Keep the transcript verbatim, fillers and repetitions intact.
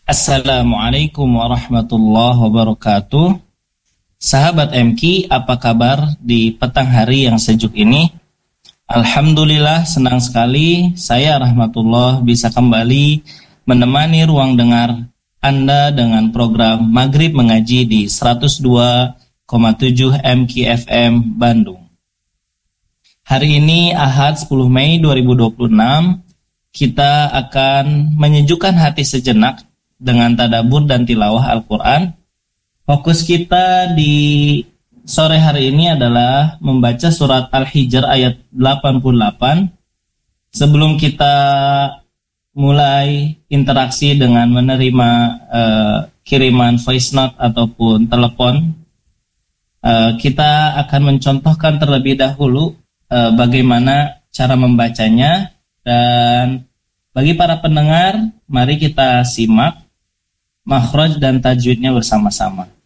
Assalamualaikum warahmatullahi wabarakatuh. Sahabat M Q, apa kabar di petang hari yang sejuk ini? Alhamdulillah, senang sekali saya Rahmatullah bisa kembali menemani ruang dengar Anda dengan program Maghrib Mengaji di seratus dua koma tujuh M Q F M Bandung. Hari ini Ahad sepuluh Mei dua ribu dua puluh enam, kita akan menyejukkan hati sejenak dengan tadabbur dan tilawah Al-Quran. Fokus kita di sore hari ini adalah membaca surat Al-Hijr ayat delapan puluh delapan. Sebelum kita mulai interaksi dengan menerima uh, kiriman voice note ataupun telepon, uh, kita akan mencontohkan terlebih dahulu uh, bagaimana cara membacanya. Dan bagi para pendengar, mari kita simak makhraj dan tajwidnya bersama-sama.